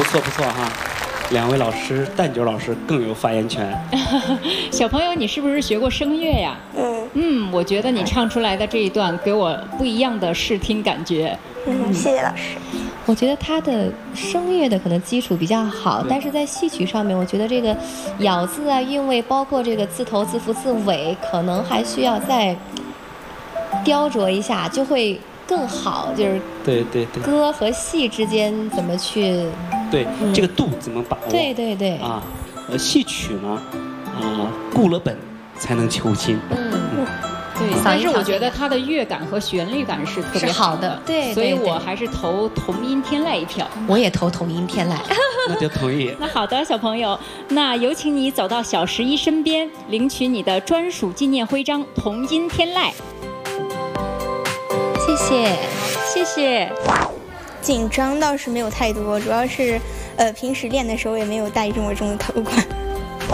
错不错哈。两位老师，蛋卷老师更有发言权。 小朋友，你是不是学过声乐呀？我觉得你唱出来的这一段给我不一样的视听感觉。 谢谢老师。 我觉得他的声乐的可能基础比较好，但是在戏曲上面，我觉得这个咬字啊、韵味，包括这个字头、字符、字尾，可能还需要再雕琢一下，就会更好。就是对， 歌和戏之间怎么去？ 对，这个度怎么把握？ 对啊，戏曲呢，顾了本才能求新。 对，但是我觉得它的乐感和旋律感是特别好的， 对， 所以我还是投同音天籁一票。 我也投同音天籁。 那就同意。 那好的，小朋友，那有请你走到小11身边，领取你的专属纪念徽章——同音天籁。 谢谢， 谢谢。 紧张倒是没有太多，主要是平时练的时候也没有戴这么重的头冠。